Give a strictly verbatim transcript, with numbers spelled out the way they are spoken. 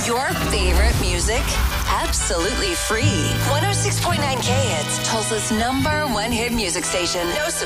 Your favorite music, absolutely free. one oh six point nine K Hits, Tulsa's number one hit music station. No